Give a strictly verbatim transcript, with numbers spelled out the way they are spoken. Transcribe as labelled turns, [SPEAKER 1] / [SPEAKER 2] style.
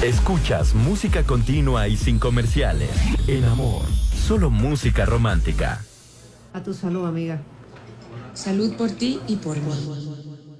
[SPEAKER 1] Escuchas música continua y sin comerciales. En Amor, solo música romántica.
[SPEAKER 2] A tu salud, amiga.
[SPEAKER 3] Salud por ti y por mí.